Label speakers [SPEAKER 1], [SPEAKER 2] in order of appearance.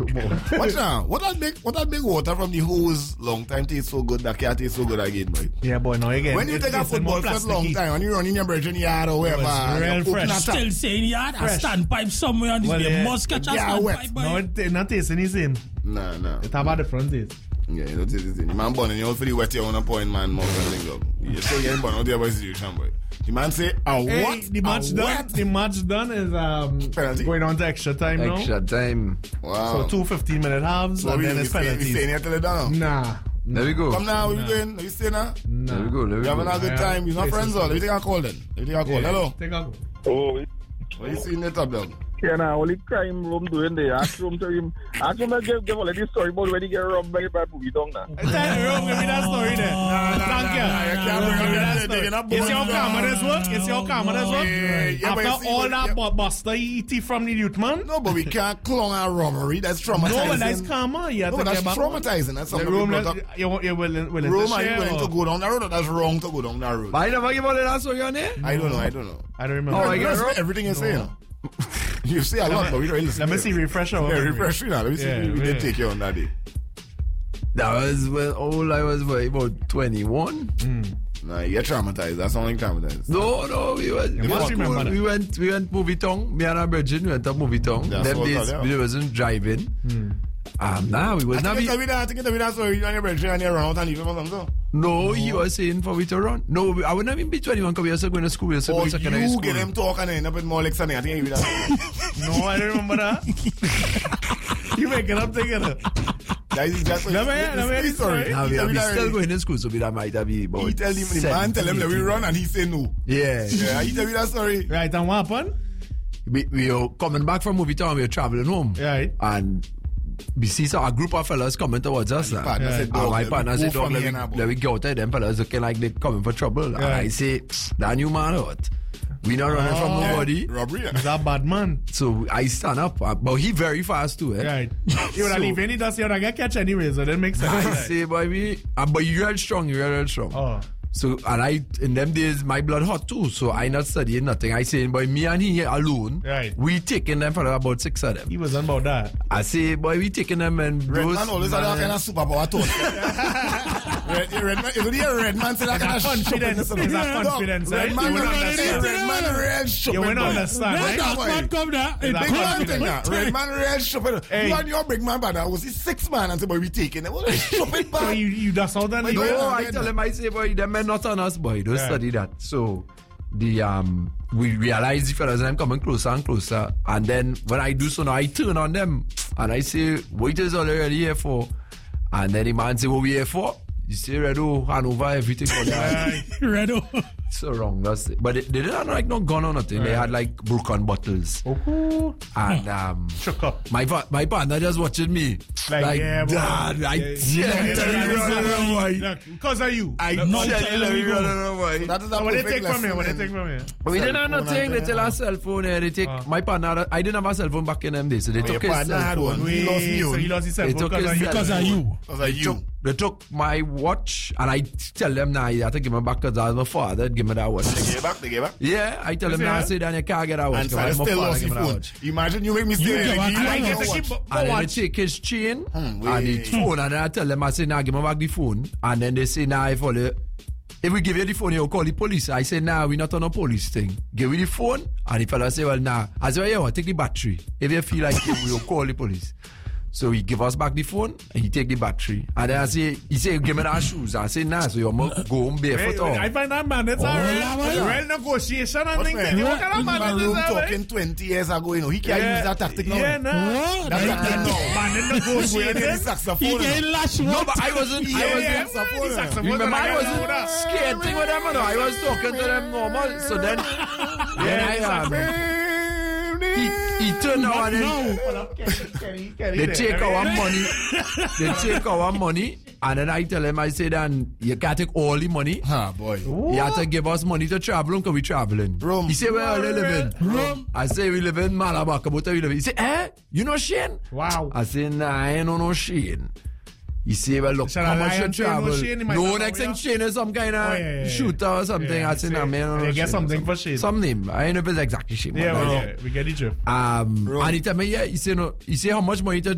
[SPEAKER 1] Watch now. What that big water from the hose long time taste so good that can't taste so good again, boy.
[SPEAKER 2] Yeah, boy, now again.
[SPEAKER 1] When you take a football for a long time and you run in your bridge in the yard or wherever,
[SPEAKER 2] real fresh.
[SPEAKER 3] Still saying yard, a standpipe somewhere on this day. Must catch a standpipe, boy.
[SPEAKER 2] No, it not tasting the same.
[SPEAKER 1] Nah.
[SPEAKER 2] It have a different taste.
[SPEAKER 1] Yeah, you don't taste the same. The man born in your free wet your own point, man, more than thing up. You still getting born out there by situation, boy. The man say, what?
[SPEAKER 2] The match done is
[SPEAKER 1] penalty.
[SPEAKER 2] going on to extra time now.
[SPEAKER 4] Extra time.
[SPEAKER 1] Wow.
[SPEAKER 2] So 2 15-minute halves,
[SPEAKER 1] So
[SPEAKER 2] and then it's penalties.
[SPEAKER 1] We staying here till it's done now?
[SPEAKER 2] Nah.
[SPEAKER 4] There we go.
[SPEAKER 1] Come now, where you going? Are you staying now?
[SPEAKER 2] Nah.
[SPEAKER 4] There we go.
[SPEAKER 1] You having a good time? You're not friends or? Let me take a call then. Hello?
[SPEAKER 2] Take a
[SPEAKER 5] Oh,
[SPEAKER 1] What you seeing the top dog?
[SPEAKER 5] yeah, now only crime room doing there. Ask room to him. Ask him to give all this story about when he get robbed by bad movie dong now.
[SPEAKER 2] Tell me wrong, give me that story there. Thank you. It's your cameras work. It's your cameras work. After all that buster eat from the youth man.
[SPEAKER 1] No, but we can't clone a robbery. That's traumatizing.
[SPEAKER 2] No, but that's karma.
[SPEAKER 1] No, but that's traumatizing. That's something we brought up.
[SPEAKER 2] You're willing
[SPEAKER 1] Rome,
[SPEAKER 2] to
[SPEAKER 1] are you
[SPEAKER 2] share?
[SPEAKER 1] willing to go down that road or that's wrong to go down that road?
[SPEAKER 4] I never give all that story on there.
[SPEAKER 1] I don't know.
[SPEAKER 2] I don't remember.
[SPEAKER 4] Oh, I get
[SPEAKER 1] That's everything you say. You say a lot, but we don't listen.
[SPEAKER 2] Let me see refresher.
[SPEAKER 1] Yeah, refresh me now. Let me see if we did take you on that day.
[SPEAKER 4] That was when all I was about 21.
[SPEAKER 1] Nah, you're traumatized. That's only traumatized.
[SPEAKER 4] No, we went movie tongue. Me and our virgin went to movie tongue.
[SPEAKER 1] That's
[SPEAKER 4] Them
[SPEAKER 1] what
[SPEAKER 4] days
[SPEAKER 1] I thought,
[SPEAKER 4] we wasn't driving. Nah, we was not.
[SPEAKER 1] I think it's that story. You and your brother and you run out and leave him or something.
[SPEAKER 4] No, he was saying for we to run. No, I wouldn't even be 21 because we were still going to school. We were still
[SPEAKER 1] Or
[SPEAKER 4] going to secondary
[SPEAKER 1] you
[SPEAKER 4] school.
[SPEAKER 1] get them talking and end up with more legs than I think you that.
[SPEAKER 2] No, I don't remember that. You make it up together.
[SPEAKER 1] That is just
[SPEAKER 2] Let me hear the story.
[SPEAKER 4] Now we are still going to school, so we might have been about
[SPEAKER 1] He tell him, the man tell him that we run and he say no.
[SPEAKER 4] Yeah.
[SPEAKER 1] Yeah, he tell me that story.
[SPEAKER 2] Right, and what happened?
[SPEAKER 4] We are coming back from movie town, we were traveling home.
[SPEAKER 2] Right.
[SPEAKER 4] And we see a group of fellas coming towards us.
[SPEAKER 1] My partner said, dog,
[SPEAKER 4] my partner said,
[SPEAKER 1] go
[SPEAKER 4] dog,
[SPEAKER 1] from here
[SPEAKER 4] let me go out there. Them fellas looking like they coming for trouble. And I say, that new man out. We not running from nobody.
[SPEAKER 1] Robbery.
[SPEAKER 2] He's a bad man.
[SPEAKER 4] So I stand up, but he very fast too.
[SPEAKER 2] Right. You would have leave any dust, you would get catch anyway, so that makes sense.
[SPEAKER 4] I say, boy, but you real strong,
[SPEAKER 2] Oh.
[SPEAKER 4] So, and in them days, my blood hot too, so I not studying nothing. I say, boy, me and he alone,
[SPEAKER 2] right.
[SPEAKER 4] We taking them for about 6 of them.
[SPEAKER 2] He wasn't about that.
[SPEAKER 4] I say, boy, we taking them and
[SPEAKER 1] Red man always had that kind of superpower thought. Red man, if you hear Red man say that kind of
[SPEAKER 2] confidence. It's a confidence, right?
[SPEAKER 1] Red man real stupid.
[SPEAKER 2] You won't understand, right?
[SPEAKER 3] Come there.
[SPEAKER 1] Big man thing now. Red man real stupid. You and your big man brother was the 6th man and say, boy, we taking them. What a stupid
[SPEAKER 2] So
[SPEAKER 1] man.
[SPEAKER 2] you just out and
[SPEAKER 4] No, I tell him, I say, boy, them men not on us, boy. Don't study that. So the we realize the fellas and them coming closer and closer. And then when I do so now, I turn on them and I say, what is already here for? And then the man say, what we here for? You say, Redo, hand over everything for that.
[SPEAKER 3] Redo.
[SPEAKER 4] So wrong, that's it. But they didn't have like no gun or nothing. They had like broken bottles.
[SPEAKER 2] Oh.
[SPEAKER 4] And
[SPEAKER 2] shook up.
[SPEAKER 4] my partner just watching me.
[SPEAKER 2] Like, yeah, boy.
[SPEAKER 4] Dad, I tell you,
[SPEAKER 2] because of you.
[SPEAKER 4] I tell you,
[SPEAKER 1] That is a
[SPEAKER 2] What they
[SPEAKER 1] perfect
[SPEAKER 2] take from here?
[SPEAKER 1] lesson.
[SPEAKER 2] What they take from here?
[SPEAKER 4] we didn't have nothing. They tell us cell phone. They take my partner. I didn't have a cell phone back in them days, so they took his
[SPEAKER 1] partner
[SPEAKER 4] cell
[SPEAKER 1] had
[SPEAKER 4] phone.
[SPEAKER 1] one. He lost his
[SPEAKER 2] So
[SPEAKER 1] own.
[SPEAKER 2] he lost his cell
[SPEAKER 4] They
[SPEAKER 2] phone
[SPEAKER 4] took his
[SPEAKER 3] Because of you.
[SPEAKER 1] Because of you.
[SPEAKER 4] They took my watch, and I tell them now, you have to give me back because I was my father. Give me that watch.
[SPEAKER 1] They gave back.
[SPEAKER 4] Yeah, I tell them now, I say that you can't get that watch.
[SPEAKER 1] And
[SPEAKER 4] 'cause
[SPEAKER 1] Father
[SPEAKER 4] my
[SPEAKER 1] still
[SPEAKER 4] father
[SPEAKER 1] lost
[SPEAKER 4] give
[SPEAKER 1] his
[SPEAKER 4] me that
[SPEAKER 1] phone.
[SPEAKER 4] watch.
[SPEAKER 1] Imagine you make me stay
[SPEAKER 3] give
[SPEAKER 1] there.
[SPEAKER 3] a
[SPEAKER 1] You
[SPEAKER 3] cry
[SPEAKER 1] like
[SPEAKER 3] out.
[SPEAKER 1] to keep
[SPEAKER 4] And then they take his chain and the phone, and then I tell them, I say, nah, give me back the phone. And then they say, nah, if we give you the phone, you'll call the police. I say, nah, we're not on a police thing. Give me the phone. And the fella say, well, nah. I say, well, yeah, take the battery. If you feel like it, we'll call the police. So he give us back the phone and he take the battery. And then he say, give me that shoes. I say, nah, so you must go home barefoot.
[SPEAKER 2] I find that man, it's a real negotiation and things.
[SPEAKER 1] man?
[SPEAKER 2] What kind of man
[SPEAKER 1] Man
[SPEAKER 2] is
[SPEAKER 1] room
[SPEAKER 2] this?
[SPEAKER 1] talking 20 years ago, you know. He can't use that tactic now.
[SPEAKER 2] Yeah, nah.
[SPEAKER 1] That tactic now.
[SPEAKER 2] Man, in
[SPEAKER 1] He
[SPEAKER 2] negotiating.
[SPEAKER 1] the saxophone.
[SPEAKER 3] He getting lash
[SPEAKER 4] No, but I wasn't. Remember, I wasn't scared thing with them. No, I was talking to them normal. So then he turned around and they take our money. They take our money, and then I tell him, I say, then you can't take all the money.
[SPEAKER 1] Ah, boy.
[SPEAKER 4] You have to give us money to travel because we traveling.
[SPEAKER 1] Rome.
[SPEAKER 4] He say, where are you living?
[SPEAKER 3] Rome.
[SPEAKER 4] I say, we live in Malabar. Kabota, we live. He say, you know Shane?
[SPEAKER 2] Wow.
[SPEAKER 4] I say, nah, I ain't know Shane. He say, well, look,
[SPEAKER 2] Shall
[SPEAKER 4] how
[SPEAKER 2] I
[SPEAKER 4] much
[SPEAKER 2] lie
[SPEAKER 4] you
[SPEAKER 2] and say no
[SPEAKER 4] travel?
[SPEAKER 2] Shane? He might
[SPEAKER 4] No,
[SPEAKER 2] not
[SPEAKER 4] next
[SPEAKER 2] know,
[SPEAKER 4] thing Shane is some kind of
[SPEAKER 2] yeah.
[SPEAKER 4] shooter or something.
[SPEAKER 2] Yeah,
[SPEAKER 4] I say, nah, man, I don't know
[SPEAKER 2] you get
[SPEAKER 4] Shane.
[SPEAKER 2] something for Shane.
[SPEAKER 4] Some name. I don't know if it's exactly Shane.
[SPEAKER 2] Yeah,
[SPEAKER 4] but
[SPEAKER 2] well, yeah, we get the drift.
[SPEAKER 4] and he tell me, yeah, he say, no, he say how much money to